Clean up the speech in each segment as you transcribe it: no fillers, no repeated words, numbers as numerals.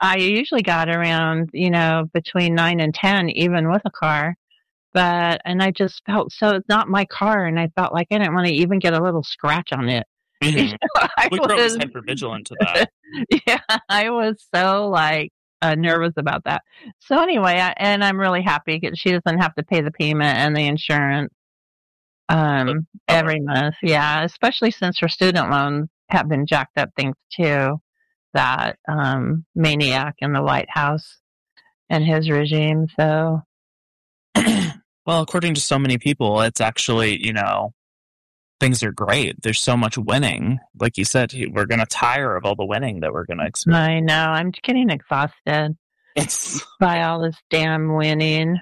I usually got around, between 9 and 10, even with a car. And I just felt so, it's not my car. And I felt like I didn't want to even get a little scratch on it. Mm-hmm. I We were always hyper vigilant to that. yeah, I was so nervous about that. So anyway, and I'm really happy because she doesn't have to pay the payment and the insurance every month. Yeah, especially since her student loans have been jacked up thanks to that maniac in the White House and his regime. So, well, according to so many people, it's actually, things are great. There's so much winning. Like you said, we're going to tire of all the winning that we're going to experience. I know. I'm getting exhausted by all this damn winning.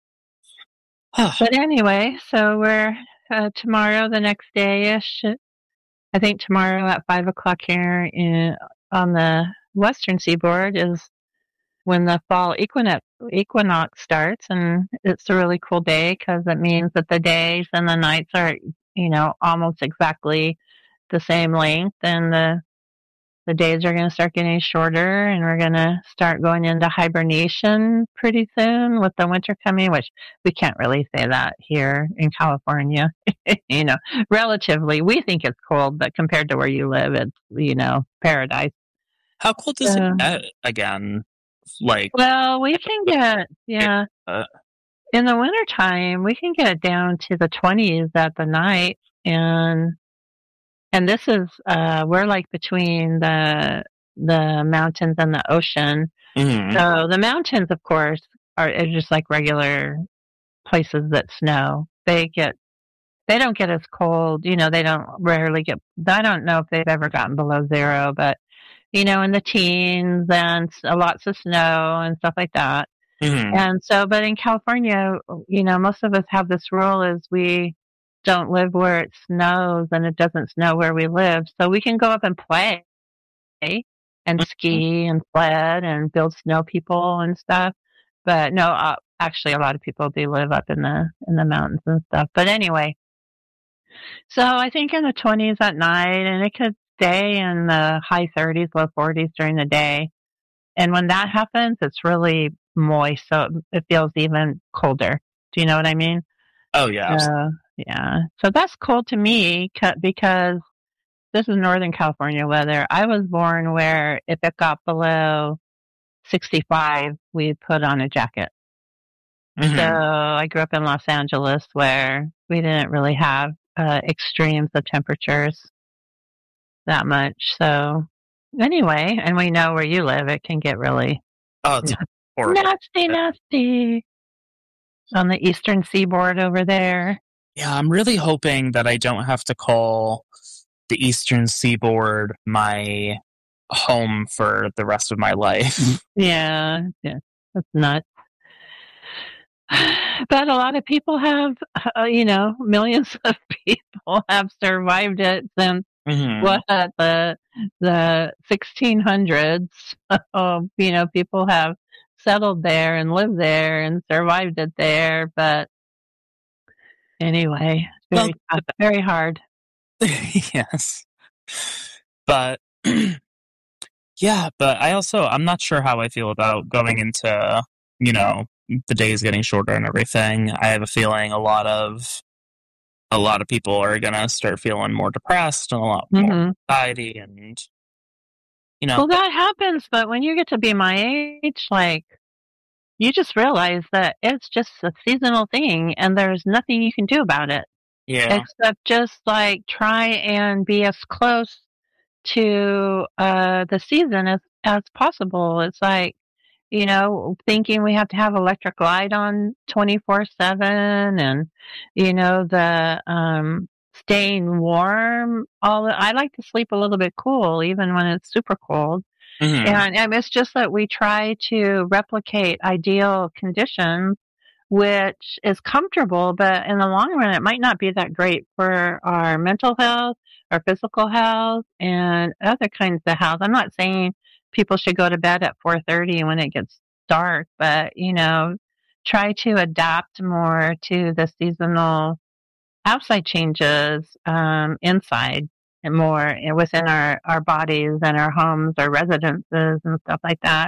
But anyway, so we're tomorrow, the next day-ish. I think tomorrow at 5 o'clock here on the western seaboard is when the fall equinox starts, and it's a really cool day because it means that the days and the nights are, almost exactly the same length, and the days are going to start getting shorter, and we're going to start going into hibernation pretty soon with the winter coming, which we can't really say that here in California. Relatively, we think it's cold, but compared to where you live, it's, paradise. How cold does it get again? Well, we can get, in the wintertime, we can get down to the 20s at the night, and this is, we're between the mountains and the ocean. Mm-hmm. So the mountains, of course, are just like regular places that snow. They don't get as cold, they don't rarely get, I don't know if they've ever gotten below zero, but, in the teens and lots of snow and stuff like that. Mm-hmm. And so, but in California, most of us have this rule is we don't live where it snows and it doesn't snow where we live. So we can go up and play and ski and sled and build snow people and stuff. But no, actually a lot of people do live up in the mountains and stuff. But anyway, so I think in the 20s at night, and it could stay in the high 30s, low 40s during the day. And when that happens, it's really moist, so it feels even colder. Do you know what I mean? Oh, yeah. Yeah. So that's cool to me because this is Northern California weather. I was born where if it got below 65, we put on a jacket. Mm-hmm. So I grew up in Los Angeles where we didn't really have extremes of temperatures that much. So anyway, and we know where you live, it can get really nasty on the eastern seaboard over there. Yeah, I'm really hoping that I don't have to call the eastern seaboard my home for the rest of my life. Yeah, that's nuts. But a lot of people have, millions of people have survived it since the 1600s. People have settled there and lived there and survived it there. But anyway, tough, very hard. Yes. But yeah, but I'm not sure how I feel about going into, the days getting shorter and everything. I have a feeling a lot of people are going to start feeling more depressed and a lot more anxiety and, Well, that happens, but when you get to be my age, you just realize that it's just a seasonal thing and there's nothing you can do about it. Yeah. Except just try and be as close to the season as possible. It's thinking we have to have electric light on 24/7 and, the staying warm. I like to sleep a little bit cool, even when it's super cold. Mm-hmm. And it's just that we try to replicate ideal conditions, which is comfortable, but in the long run, it might not be that great for our mental health, our physical health, and other kinds of health. I'm not saying people should go to bed at 4:30 when it gets dark, but, try to adapt more to the seasonal outside changes inside and more within our bodies and our homes, our residences and stuff like that.